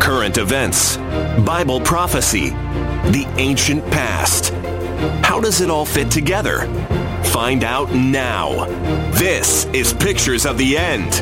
current events, Bible prophecy, the ancient past. How does it all fit together? Find out now. This is Pictures of the End.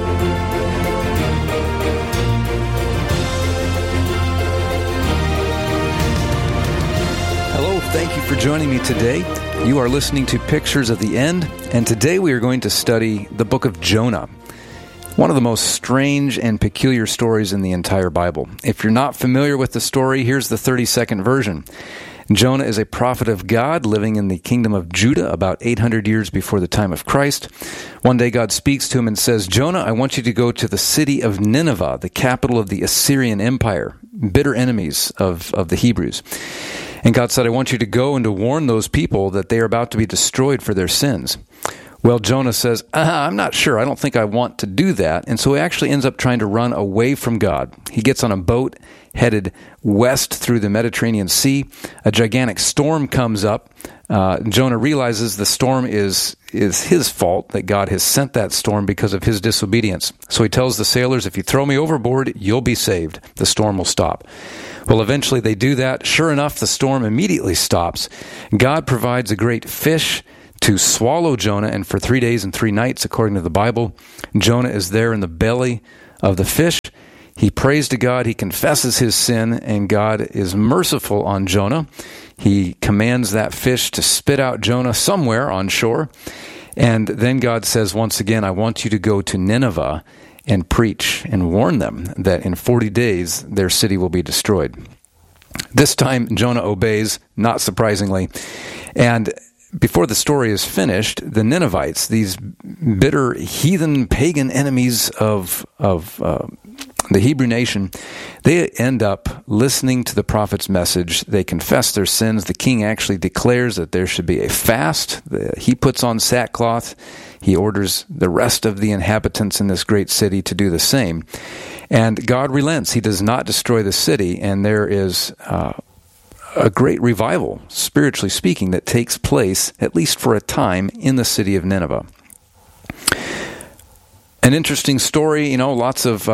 Hello, thank you for joining me today. You are listening to Pictures of the End, and today we are going to study the book of Jonah, one of the most strange and peculiar stories in the entire Bible. If you're not familiar with the story, here's the 30-second version. Jonah is a prophet of God living in the kingdom of Judah about 800 years before the time of Christ. One day God speaks to him and says, "Jonah, I want you to go to the city of Nineveh, the capital of the Assyrian Empire, bitter enemies of the Hebrews." And God said, "I want you to go and to warn those people that they are about to be destroyed for their sins." Well, Jonah says, I'm not sure. I don't think I want to do that. And so he actually ends up trying to run away from God. He gets on a boat headed west through the Mediterranean Sea. A gigantic storm comes up. Jonah realizes the storm is his fault, that God has sent that storm because of his disobedience. So he tells the sailors, "If you throw me overboard, you'll be saved. The storm will stop." Well, eventually they do that. Sure enough, the storm immediately stops. God provides a great fish to swallow Jonah, and for 3 days and 3 nights, according to the Bible, Jonah is there in the belly of the fish. He prays to God, he confesses his sin, and God is merciful on Jonah. He commands that fish to spit out Jonah somewhere on shore, and then God says once again, "I want you to go to Nineveh and preach and warn them that in 40 days their city will be destroyed." This time Jonah obeys, not surprisingly, and before the story is finished, the Ninevites, these bitter heathen pagan enemies of the Hebrew nation, they end up listening to the prophet's message. They confess their sins. The king actually declares that there should be a fast. He puts on sackcloth. He orders the rest of the inhabitants in this great city to do the same. And God relents. He does not destroy the city, and there is a great revival, spiritually speaking, that takes place, at least for a time, in the city of Nineveh. An interesting story, lots of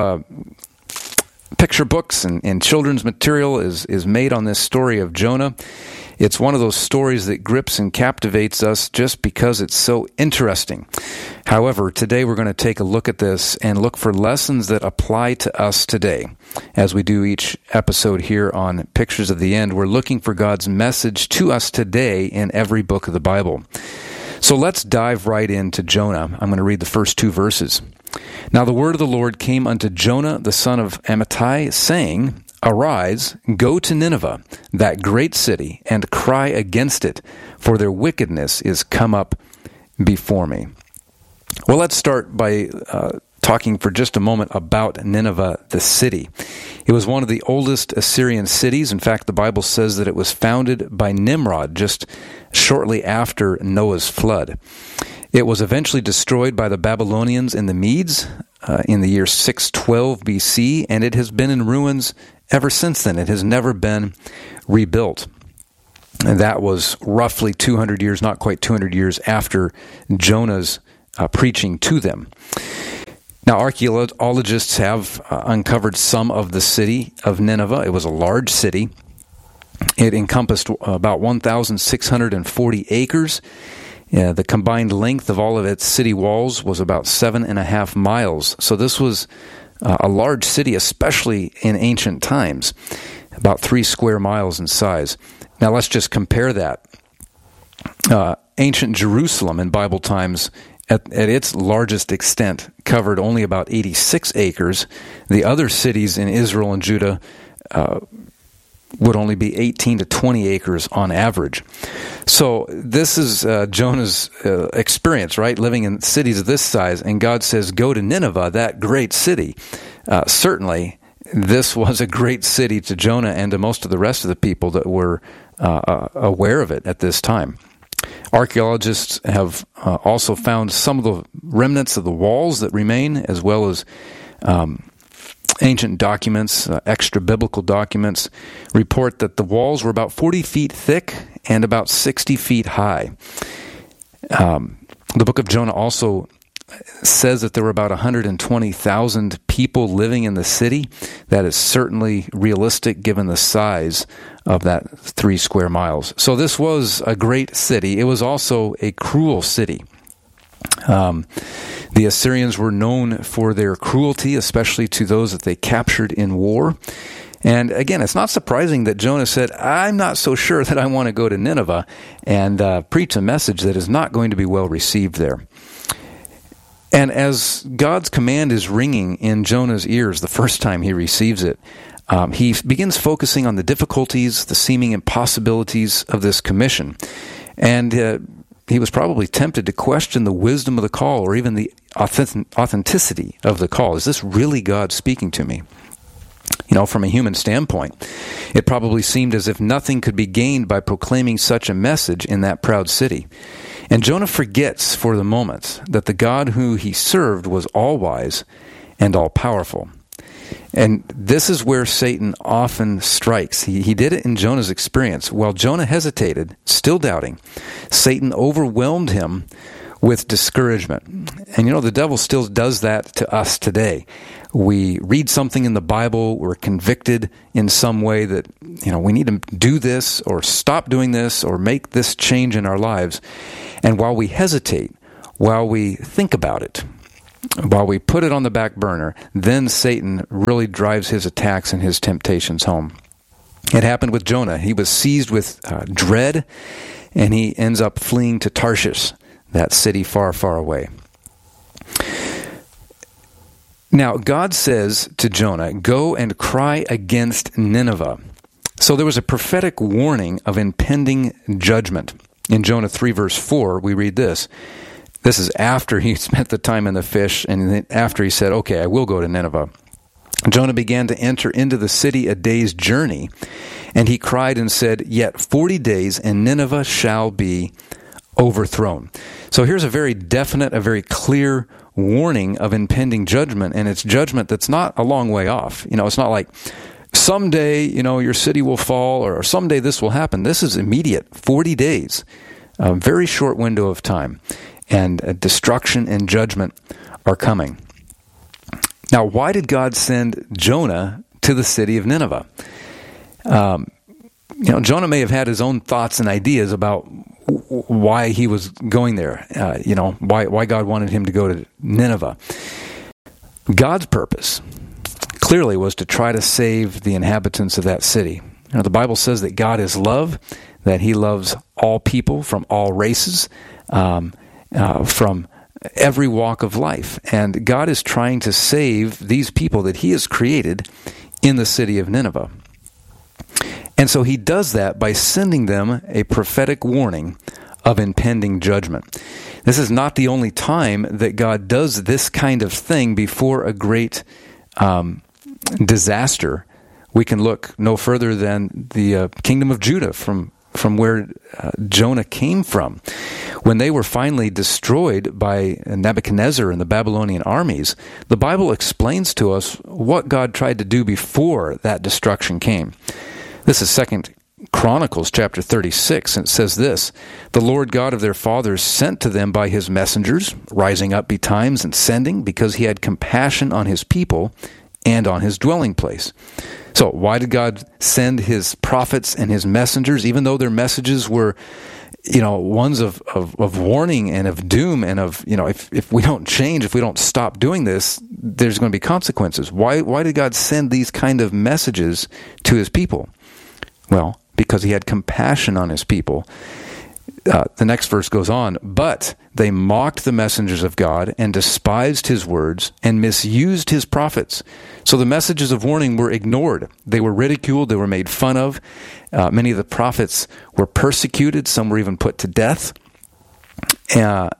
picture books and children's material is made on this story of Jonah. It's one of those stories that grips and captivates us just because it's so interesting. However, today we're going to take a look at this and look for lessons that apply to us today. As we do each episode here on Pictures of the End, we're looking for God's message to us today in every book of the Bible. So let's dive right into Jonah. I'm going to read the first 2 verses. "Now the word of the Lord came unto Jonah the son of Amittai, saying, Arise, go to Nineveh, that great city, and cry against it, for their wickedness is come up before me." Well, let's start by talking for just a moment about Nineveh, the city. It was one of the oldest Assyrian cities. In fact, the Bible says that it was founded by Nimrod just shortly after Noah's flood. It was eventually destroyed by the Babylonians and the Medes in the year 612 BC, and it has been in ruins ever since then. It has never been rebuilt. And that was roughly 200 years, not quite 200 years after Jonah's preaching to them. Now, archaeologists have uncovered some of the city of Nineveh. It was a large city. It encompassed about 1,640 acres. The combined length of all of its city walls was about 7.5 miles. So this was a large city, especially in ancient times, about 3 square miles in size. Now let's just compare that. Ancient Jerusalem in Bible times, at its largest extent, covered only about 86 acres. The other cities in Israel and Judah would only be 18 to 20 acres on average. So this is Jonah's experience, right? Living in cities of this size, and God says, go to Nineveh, that great city. Certainly, this was a great city to Jonah and to most of the rest of the people that were aware of it at this time. Archaeologists have also found some of the remnants of the walls that remain, as well as ancient documents, extra-biblical documents, report that the walls were about 40 feet thick and about 60 feet high. The book of Jonah also says that there were about 120,000 people living in the city. That is certainly realistic given the size of that 3 square miles. So this was a great city. It was also a cruel city. The Assyrians were known for their cruelty, especially to those that they captured in war. And again, it's not surprising that Jonah said, I'm not so sure that I want to go to Nineveh and preach a message that is not going to be well received there. And as God's command is ringing in Jonah's ears the first time he receives it, he begins focusing on the difficulties, the seeming impossibilities of this commission. And he was probably tempted to question the wisdom of the call or even the authenticity of the call. Is this really God speaking to me? You know, from a human standpoint, it probably seemed as if nothing could be gained by proclaiming such a message in that proud city. And Jonah forgets for the moment that the God who he served was all-wise and all-powerful. And this is where Satan often strikes. He did it in Jonah's experience. While Jonah hesitated, still doubting, Satan overwhelmed him with discouragement. And you know, the devil still does that to us today. We read something in the Bible, we're convicted in some way that, you know, we need to do this or stop doing this or make this change in our lives. And while we hesitate, while we think about it, while we put it on the back burner, then Satan really drives his attacks and his temptations home. It happened with Jonah. He was seized with dread, and he ends up fleeing to Tarshish, that city far, far away. Now, God says to Jonah, go and cry against Nineveh. So there was a prophetic warning of impending judgment. In Jonah 3, verse 4, we read this. This is after he spent the time in the fish, and after he said, okay, I will go to Nineveh. Jonah began to enter into the city a day's journey, and he cried and said, yet 40 days, and Nineveh shall be overthrown. So here's a very definite, a very clear warning of impending judgment, and it's judgment that's not a long way off. You know, it's not like someday, you know, your city will fall, or someday this will happen. This is immediate, 40 days, a very short window of time, and destruction and judgment are coming. Now, why did God send Jonah to the city of Nineveh? You know, Jonah may have had his own thoughts and ideas about why he was going there, you know, why God wanted him to go to Nineveh. God's purpose clearly was to try to save the inhabitants of that city. You know, the Bible says that God is love, that he loves all people from all races, from every walk of life. And God is trying to save these people that he has created in the city of Nineveh. And so he does that by sending them a prophetic warning of impending judgment. This is not the only time that God does this kind of thing before a great disaster. We can look no further than the kingdom of Judah from where Jonah came from. When they were finally destroyed by Nebuchadnezzar and the Babylonian armies, the Bible explains to us what God tried to do before that destruction came. This is 2 Chronicles chapter 36, and it says this, the Lord God of their fathers sent to them by his messengers, rising up betimes and sending, because he had compassion on his people and on his dwelling place. So why did God send his prophets and his messengers, even though their messages were, you know, ones of warning and of doom and of, you know, if we don't change, if we don't stop doing this, there's going to be consequences. Why did God send these kind of messages to his people? Well, because he had compassion on his people. The next verse goes on, but they mocked the messengers of God and despised his words and misused his prophets. So the messages of warning were ignored. They were ridiculed. They were made fun of. Many of the prophets were persecuted. Some were even put to death. And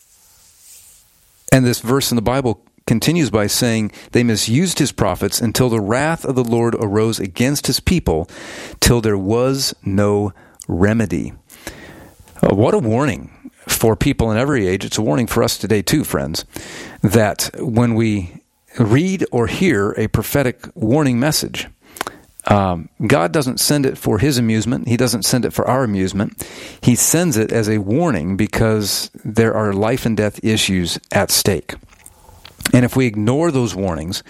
this verse in the Bible continues by saying, they misused his prophets until the wrath of the Lord arose against his people, till there was no remedy. What a warning for people in every age. It's a warning for us today too, friends, that when we read or hear a prophetic warning message, God doesn't send it for his amusement. He doesn't send it for our amusement. He sends it as a warning because there are life and death issues at stake. And if we ignore those warnings,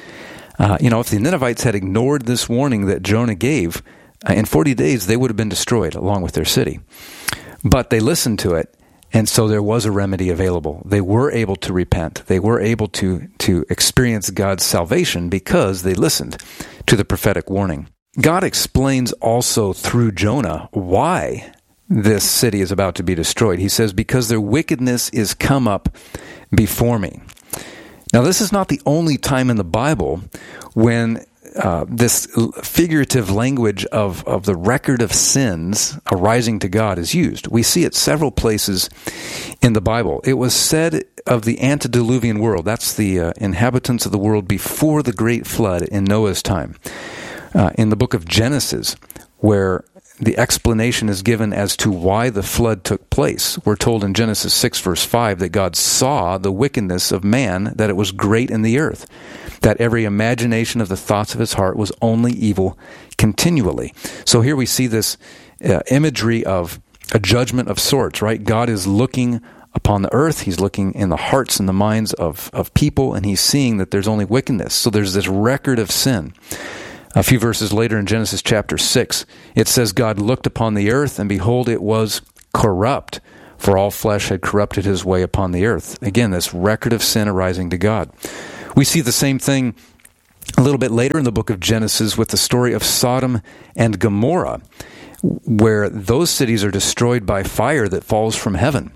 if the Ninevites had ignored this warning that Jonah gave, in 40 days they would have been destroyed along with their city. But they listened to it, and so there was a remedy available. They were able to repent. They were able to experience God's salvation because they listened to the prophetic warning. God explains also through Jonah why this city is about to be destroyed. He says, because their wickedness is come up before me. Now, this is not the only time in the Bible when this figurative language of the record of sins arising to God is used. We see it several places in the Bible. It was said of the antediluvian world, that's the inhabitants of the world before the great flood in Noah's time. In the book of Genesis, where the explanation is given as to why the flood took place. We're told in Genesis 6, verse 5, that God saw the wickedness of man, that it was great in the earth, that every imagination of the thoughts of his heart was only evil continually. So here we see this imagery of a judgment of sorts, right? God is looking upon the earth. He's looking in the hearts and the minds of people, and he's seeing that there's only wickedness. So there's this record of sin. A few verses later in Genesis chapter 6, it says, God looked upon the earth, and behold, it was corrupt, for all flesh had corrupted his way upon the earth. Again, this record of sin arising to God. We see the same thing a little bit later in the book of Genesis with the story of Sodom and Gomorrah, where those cities are destroyed by fire that falls from heaven.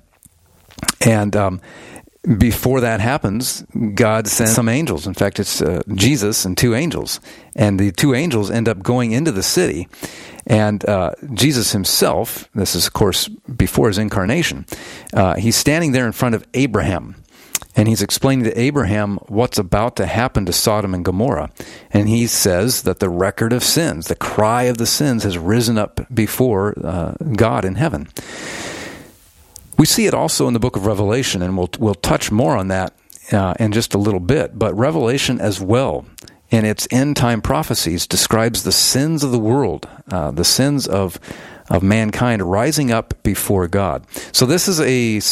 And before that happens, God sends some angels. In fact, it's Jesus and two angels. And the two angels end up going into the city. And Jesus himself, this is, of course, before his incarnation, he's standing there in front of Abraham. And he's explaining to Abraham what's about to happen to Sodom and Gomorrah. And he says that the record of sins, the cry of the sins, has risen up before God in heaven. We see it also in the book of Revelation, and we'll touch more on that in just a little bit. But Revelation as well, in its end-time prophecies, describes the sins of the world, the sins of mankind rising up before God. So this is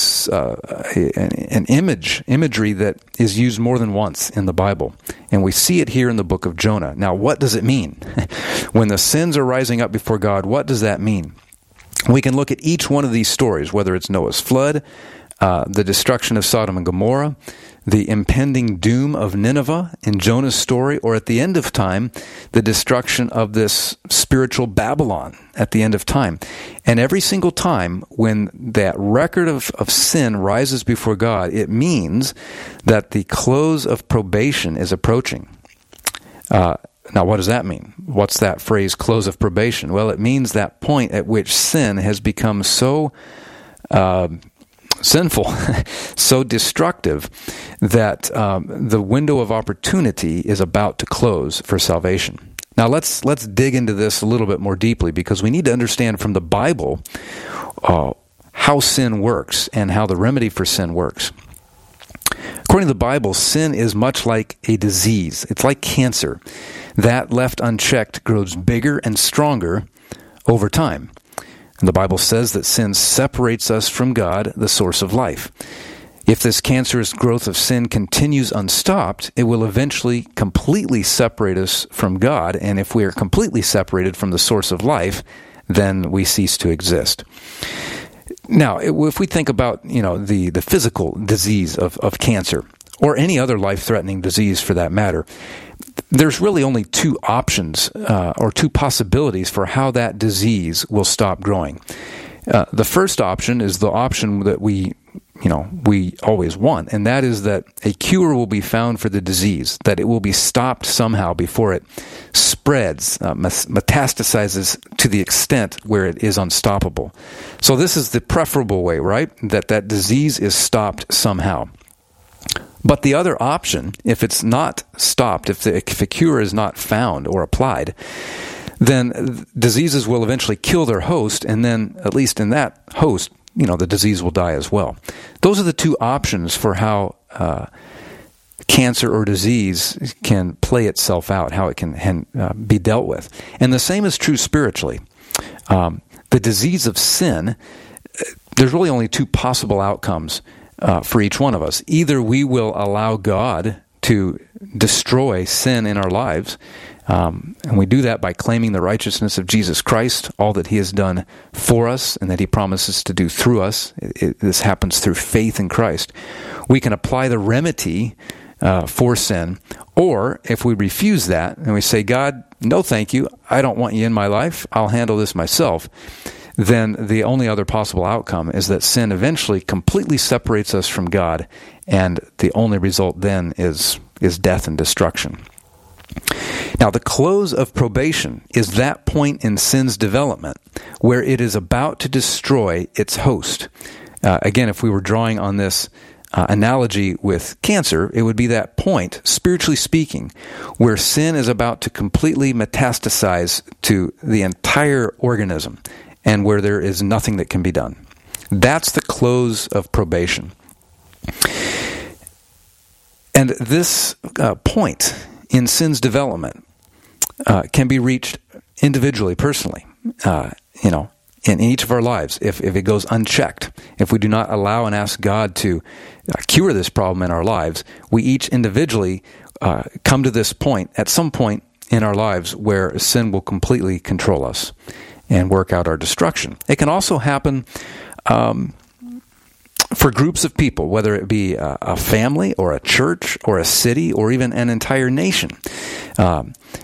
an imagery that is used more than once in the Bible. And we see it here in the book of Jonah. Now, what does it mean? When the sins are rising up before God, what does that mean? We can look at each one of these stories, whether it's Noah's flood, the destruction of Sodom and Gomorrah, the impending doom of Nineveh in Jonah's story, or at the end of time, the destruction of this spiritual Babylon at the end of time. And every single time when that record of sin rises before God, it means that the close of probation is approaching. Now, what does that mean? What's that phrase, close of probation? Well, it means that point at which sin has become so sinful, so destructive, that the window of opportunity is about to close for salvation. Now, let's dig into this a little bit more deeply, because we need to understand from the Bible how sin works and how the remedy for sin works. According to the Bible, sin is much like a disease. It's like cancer. That, left unchecked, grows bigger and stronger over time. And the Bible says that sin separates us from God, the source of life. If this cancerous growth of sin continues unstopped, it will eventually completely separate us from God. And if we are completely separated from the source of life, then we cease to exist. Now, if we think about, the physical disease of cancer, or any other life-threatening disease for that matter, there's really only two options or two possibilities for how that disease will stop growing. The first option is the option that we always want, and that is that a cure will be found for the disease, that it will be stopped somehow before it spreads, metastasizes to the extent where it is unstoppable. So this is the preferable way, right? That disease is stopped somehow. But the other option, if it's not stopped, if a cure is not found or applied, then diseases will eventually kill their host, and then, at least in that host, the disease will die as well. Those are the two options for how cancer or disease can play itself out, how it can be dealt with. And the same is true spiritually. The disease of sin, there's really only two possible outcomes for each one of us. Either we will allow God to destroy sin in our lives, and we do that by claiming the righteousness of Jesus Christ, all that He has done for us and that He promises to do through us. This happens through faith in Christ. We can apply the remedy for sin, or if we refuse that and we say, God, no thank you, I don't want you in my life, I'll handle this myself, then the only other possible outcome is that sin eventually completely separates us from God, and the only result then is death and destruction. Now, the close of probation is that point in sin's development where it is about to destroy its host. Again, if we were drawing on this analogy with cancer, it would be that point, spiritually speaking, where sin is about to completely metastasize to the entire organism and where there is nothing that can be done. That's the close of probation. And this point in sin's development can be reached individually, personally, in each of our lives, if it goes unchecked. If we do not allow and ask God to cure this problem in our lives, we each individually come to this point, at some point in our lives, where sin will completely control us and work out our destruction. It can also happen for groups of people, whether it be a family or a church or a city or even an entire nation.